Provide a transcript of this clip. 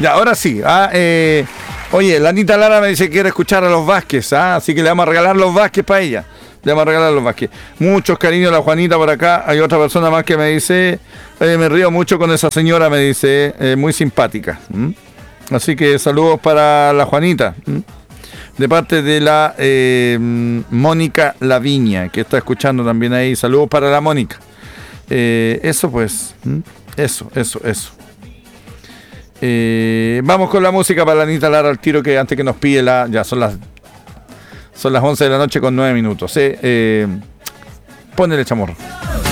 Ya, ahora sí. Oye, la Anita Lara me dice que quiere escuchar a los Vázquez, así que le vamos a regalar los Vázquez para ella. Le vamos a regalar los Vázquez. Muchos cariños a la Juanita por acá. Hay otra persona más que me dice, me río mucho con esa señora, me dice, muy simpática. Así que saludos para la Juanita. De parte de la Mónica Laviña, que está escuchando también ahí. Saludos para la Mónica. Eso pues. Eso. Vamos con la música para la Anita Lara al tiro, que antes que nos pide ya son las 11 de la noche con 9 minutos. Ponele, chamorro.